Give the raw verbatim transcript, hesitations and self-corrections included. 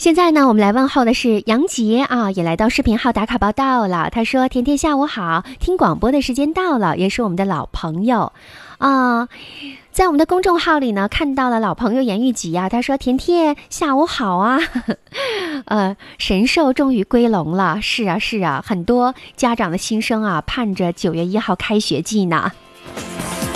现在呢，我们来问候的是杨杰啊，也来到视频号打卡报道了。他说：“甜甜下午好，听广播的时间到了，也是我们的老朋友啊。”在我们的公众号里呢，看到了老朋友严玉吉啊，他说：“甜甜下午好啊，呃，神兽终于归笼了，是啊是啊，很多家长的心声啊，盼着九月一号开学季呢。”